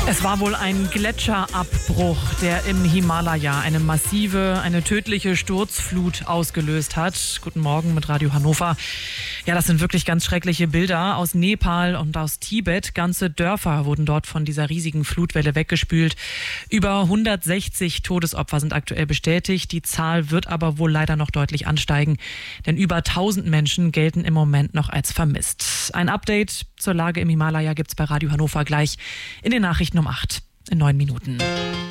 Es war wohl ein Gletscherabbruch, der im Himalaya eine tödliche Sturzflut ausgelöst hat. Guten Morgen mit Radio Hannover. Ja, das sind wirklich ganz schreckliche Bilder aus Nepal und aus Tibet. Ganze Dörfer wurden dort von dieser riesigen Flutwelle weggespült. Über 160 Todesopfer sind aktuell bestätigt. Die Zahl wird aber wohl leider noch deutlich ansteigen, denn über 1000 Menschen gelten im Moment noch als vermisst. Ein Update zur Lage im Himalaya gibt's bei Radio Hannover gleich in den Nachrichten um 8 in 9 Minuten.